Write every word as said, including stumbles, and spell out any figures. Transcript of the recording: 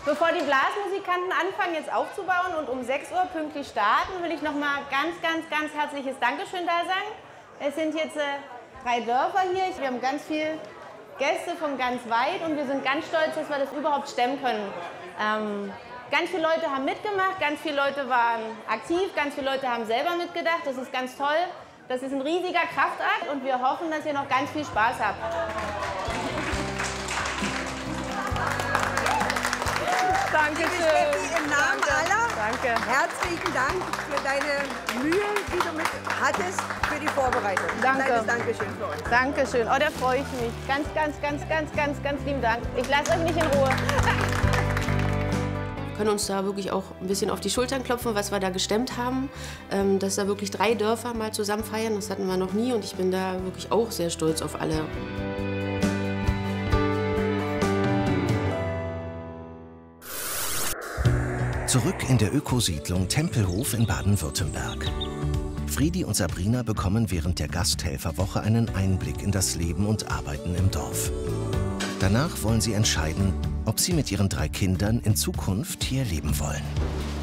Bevor die Blasmusikanten anfangen, jetzt aufzubauen und um sechs Uhr pünktlich starten, will ich noch mal ganz, ganz, ganz herzliches Dankeschön da sagen. Es sind jetzt äh, drei Dörfer hier. Wir haben ganz viele Gäste von ganz weit und wir sind ganz stolz, dass wir das überhaupt stemmen können. Ähm, ganz viele Leute haben mitgemacht, ganz viele Leute waren aktiv, ganz viele Leute haben selber mitgedacht. Das ist ganz toll. Das ist ein riesiger Kraftakt und wir hoffen, dass ihr noch ganz viel Spaß habt. Dankeschön. Steffi, im Namen Danke. aller, Danke. herzlichen Dank für deine Mühe, die du mit hattest für die Vorbereitung. Danke. Kleines Dankeschön für uns. Dankeschön. Oh, da freue ich mich. Ganz, ganz, ganz, ganz, ganz, ganz lieben Dank. Ich lasse euch nicht in Ruhe. Wir können uns da wirklich auch ein bisschen auf die Schultern klopfen, was wir da gestemmt haben. Ähm, dass da wirklich drei Dörfer mal zusammen feiern, das hatten wir noch nie. Und ich bin da wirklich auch sehr stolz auf alle. Zurück in der Ökosiedlung Tempelhof in Baden-Württemberg. Friedi und Sabrina bekommen während der Gasthelferwoche einen Einblick in das Leben und Arbeiten im Dorf. Danach wollen sie entscheiden, ob sie mit ihren drei Kindern in Zukunft hier leben wollen.